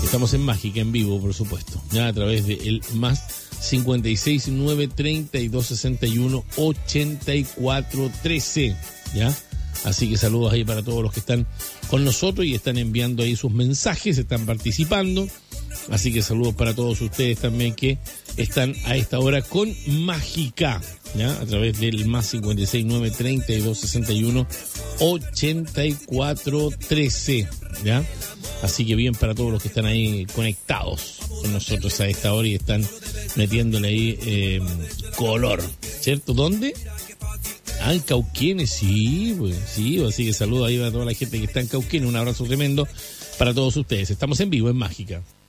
Estamos en Mágica, en vivo, por supuesto, ya a través de el más 569-3261-8413, ¿ya? Así que saludos ahí para todos los que están con nosotros y están enviando ahí sus mensajes, están participando. Así que saludos para todos ustedes también que están a esta hora con Mágica, ¿ya? A través del más 569-3261-8413, ¿ya? Así que bien para todos los que están ahí conectados con nosotros a esta hora y están metiéndole ahí color, ¿cierto? ¿Dónde? Ah, en Cauquenes, sí, pues, sí, así que saludos ahí a toda la gente que está en Cauquenes, un abrazo tremendo para todos ustedes. Estamos en vivo en Mágica.